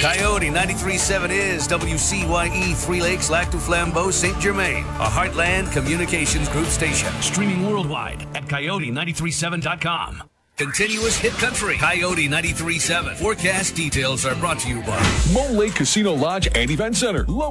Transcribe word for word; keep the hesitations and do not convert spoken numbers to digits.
Coyote ninety-three point seven is W C Y E Three Lakes, Lac du Flambeau, Saint Germain, a Heartland Communications Group station. Streaming worldwide at coyote nine three seven dot com. Continuous hit country. Coyote ninety-three point seven. Forecast details are brought to you by Mole Lake Casino Lodge and Event Center.